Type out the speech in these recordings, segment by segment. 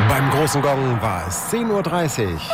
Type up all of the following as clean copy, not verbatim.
Beim großen Gong war es 10:30 Uhr.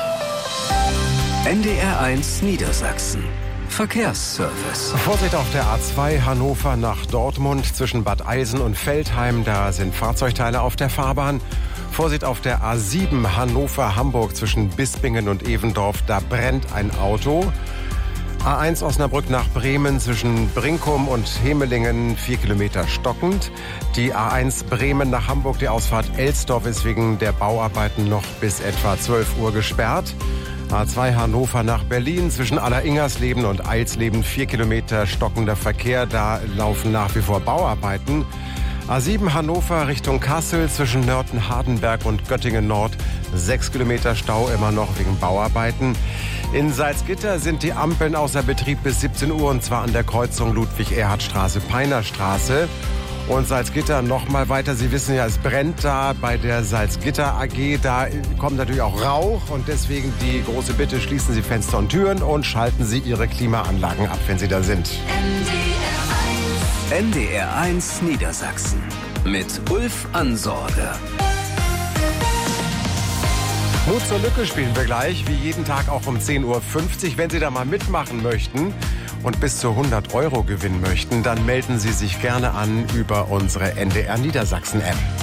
NDR1 Niedersachsen. Verkehrsservice. Vorsicht auf der A2 Hannover nach Dortmund zwischen Bad Eilsen und Veltheim. Da sind Fahrzeugteile auf der Fahrbahn. Vorsicht auf der A7 Hannover-Hamburg zwischen Bispingen und Evendorf. Da brennt ein Auto. A1 Osnabrück nach Bremen zwischen Brinkum und Hemelingen 4 Kilometer stockend. Die A1 Bremen nach Hamburg, die Ausfahrt Elsdorf ist wegen der Bauarbeiten noch bis etwa 12 Uhr gesperrt. A2 Hannover nach Berlin zwischen Alleringersleben und Eilsleben 4 Kilometer stockender Verkehr. Da laufen nach wie vor Bauarbeiten. A7 Hannover Richtung Kassel zwischen Nörten-Hardenberg und Göttingen Nord 6 Kilometer Stau immer noch wegen Bauarbeiten. In Salzgitter sind die Ampeln außer Betrieb bis 17 Uhr und zwar an der Kreuzung Ludwig-Erhard-Straße-Peinerstraße. Und Salzgitter noch mal weiter. Sie wissen ja, es brennt da bei der Salzgitter AG. Da kommt natürlich auch Rauch und deswegen die große Bitte, schließen Sie Fenster und Türen und schalten Sie Ihre Klimaanlagen ab, wenn Sie da sind. NDR1 Niedersachsen mit Ulf Ansorge. Mut zur Lücke spielen wir gleich, wie jeden Tag auch um 10:50 Uhr. Wenn Sie da mal mitmachen möchten und bis zu 100 € gewinnen möchten, dann melden Sie sich gerne an über unsere NDR Niedersachsen App.